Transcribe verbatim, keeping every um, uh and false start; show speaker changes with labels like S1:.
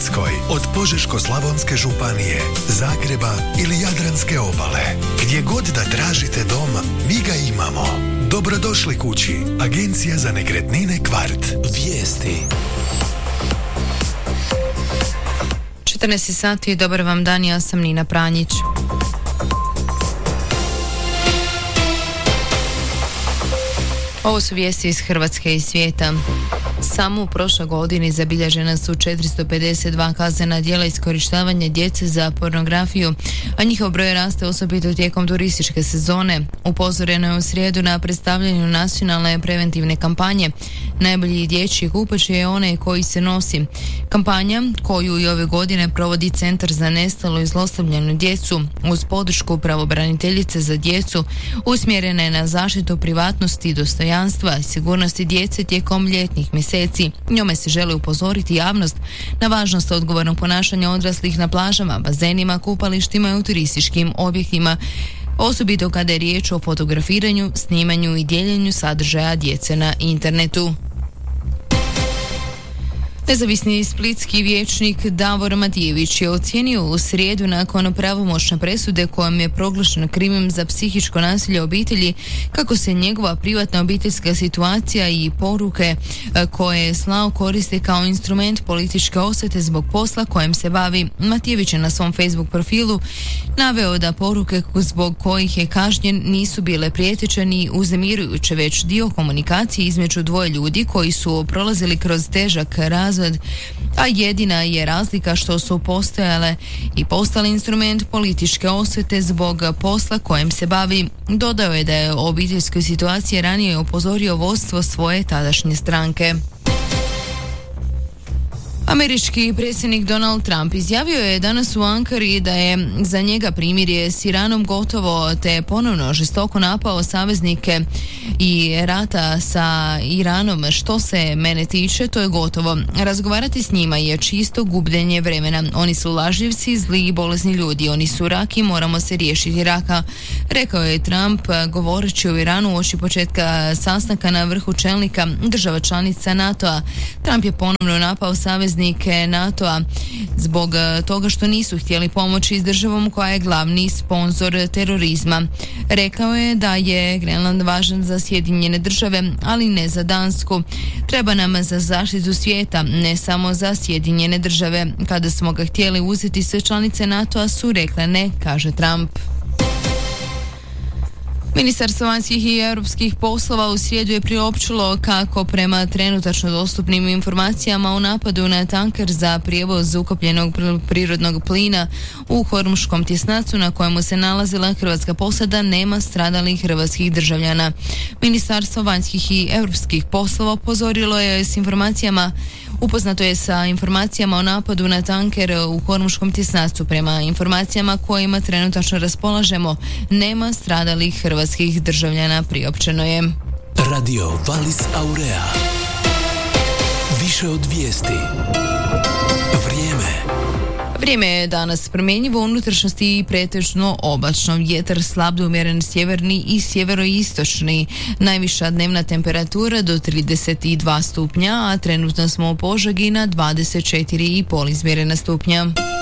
S1: Hrvatskoj, od Požeško-slavonske županije, Zagreba ili Jadranske obale. Gdje god da tražite dom, mi ga imamo. Dobrodošli kući. Agencija za nekretnine Kvart. Vijesti.
S2: četrnaest sati, dobar vam dan, ja sam Nina Pranjić. Ovo su vijesti iz Hrvatske i svijeta. Samo u prošloj godini zabilježena su četiristo pedeset dva kaznena djela iskorištavanja djece za pornografiju, a njihov broj raste osobito tijekom turističke sezone. Upozoreno je u srijedu na predstavljanju nacionalne preventivne kampanje Najbolji dječji kupač je onaj koji se nosi. Kampanja, koju i ove godine provodi Centar za nestalu i zlostavljanu djecu uz podršku pravobraniteljice za djecu, usmjerena je na zaštitu privatnosti i dostojanstva i sigurnosti djece tijekom ljetnih mjeseci. Njome se želi upozoriti javnost na važnost odgovornog ponašanja odraslih na plažama, bazenima, kupalištima i u turističkim objektima, osobito kada je riječ o fotografiranju, snimanju i dijeljenju sadržaja djece na internetu. Nezavisni splitski vijećnik Davor Matijević je ocijenio u srijedu nakon pravomoćne presude kojom je proglašen krivim za psihičko nasilje obitelji kako se njegova privatna obiteljska situacija i poruke koje je slao koriste kao instrument političke osvete zbog posla kojem se bavi. Matijević je na svom Facebook profilu naveo da poruke zbog kojih je kažnjen nisu bile prijeteće ni uznemirujuće, već dio komunikacije između dvoje ljudi koji su prolazili kroz težak razvod, a jedina je razlika što su postojale i postali instrument političke osvete zbog posla kojem se bavi. Dodao je da je o obiteljskoj situaciji ranije upozorio vodstvo svoje tadašnje stranke. Američki predsjednik Donald Trump izjavio je danas u Ankari da je za njega primirje s Iranom gotovo, te ponovno žestoko napao saveznike i rata sa Iranom. Što se mene tiče, to je gotovo. Razgovarati s njima je čisto gubljenje vremena. Oni su lažljivci, zli i bolesni ljudi. Oni su rak i moramo se riješiti raka, rekao je Trump govoreći o Iranu uoči početka sastanka na vrhu čelnika država članica NATO-a. Trump je ponovno napao saveznike NATO-a zbog toga što nisu htjeli pomoći s državom koja je glavni sponzor terorizma. Rekao je da je Grenland važan za Sjedinjene države, ali ne za Dansku. Treba nam za zaštitu svijeta, ne samo za Sjedinjene države. Kada smo ga htjeli uzeti, sve članice NATO-a su rekle ne, kaže Trump. Ministarstvo vanjskih i europskih poslova u srijedu je priopćilo kako prema trenutačno dostupnim informacijama o napadu na tanker za prijevoz ukapljenog prirodnog plina u Hormuškom tjesnacu na kojemu se nalazila hrvatska posada nema stradalih hrvatskih državljana. Ministarstvo vanjskih i europskih poslova upozorilo je s informacijama Upoznato je sa informacijama o napadu na tanker u Hormuškom tjesnacu. Prema informacijama kojima trenutačno raspolažemo, nema stradalih hrvatskih državljana, priopćeno je.
S1: Radio Valis Aurea. Više od vijesti. Vrijeme.
S2: Vrijeme je danas promjenjivo, u unutrašnjosti i pretežno oblačno. Vjetar slab do umjeren sjeverni i sjeveroistočni. Najviša dnevna temperatura do trideset dva stupnja, a trenutno smo u Požegi na dvadeset četiri i pol izmjerena stupnja.